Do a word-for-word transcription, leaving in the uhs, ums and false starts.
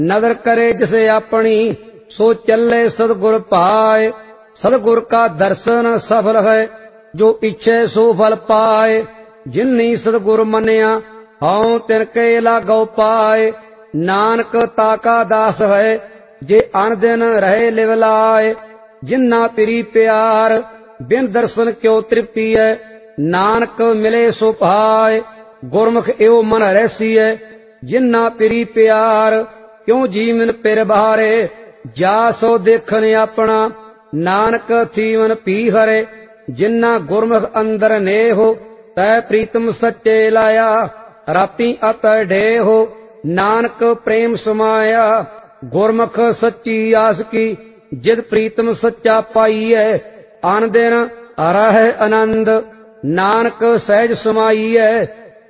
नदर करे जिसे अपनी सो चले सतगुर पाए। सतगुर का दर्शन सफल है जो इच्छे सो फल पाए। जिन्नी सतगुर मनिया हाउ तिनके लागो पाए। नानक ताका दास है जे अन दिन रहे लिवलाए। जिन्ना पिरी प्यार बिन दर्शन क्यों तृप्ति है। नानक मिले सो पाए गुरमुख एवं मन रहसी है। जिन्ना पिरी प्यार क्यों जीवन पिर बहारे। जा सो देखन अपना नानक थीवन पी हरे। जिन्ना गुरमुख अंदर ने हो तै प्रीतम सच्चे लाया। राती अत ढे हो नानक प्रेम समाया। गुरमुख सच्ची आस की जिद प्रीतम सच्चा पाई है। आन दिन रह आनंद नानक सहज समाई है।